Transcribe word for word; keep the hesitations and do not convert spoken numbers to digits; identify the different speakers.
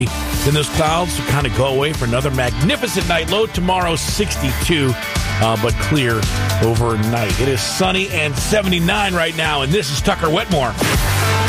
Speaker 1: Then those clouds will kind of go away for another magnificent night. Low tomorrow, sixty-two, uh, but clear overnight. It is sunny and seventy-nine right now, and this is Tucker Wetmore.